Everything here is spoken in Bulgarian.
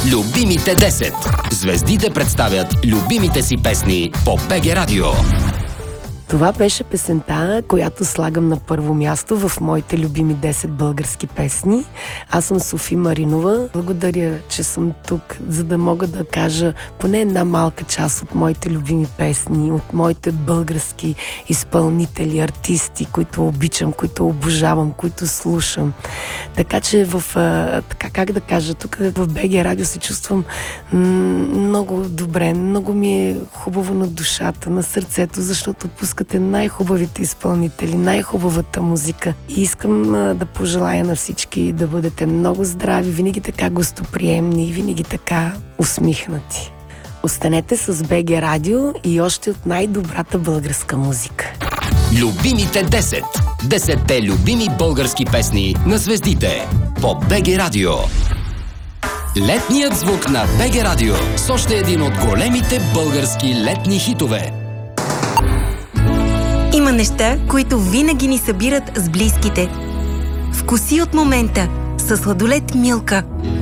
Любимите 10. Звездите представят любимите си песни по БГ Радио. Това беше песента, която слагам на първо място в моите любими 10 български песни. Аз съм Софи Маринова. Благодаря, че съм тук, за да мога да кажа поне една малка част от моите любими песни, от моите български изпълнители, артисти, които обичам, които обожавам, които слушам. Така че как да кажа, тук в БГ Радио се чувствам много добре, много ми е хубаво на душата, на сърцето, защото пускате най-хубавите изпълнители, най-хубавата музика. И искам да пожелая на всички да бъдете много здрави, винаги така гостоприемни и винаги така усмихнати. Останете с БГ Радио и още от най-добрата българска музика. Любимите 10. 10-те любими български песни на звездите по БГ Радио. Летният звук на БГ Радио с още един от големите български летни хитове. Има неща, които винаги ни събират с близките. Вкуси от момента със сладолед Милка.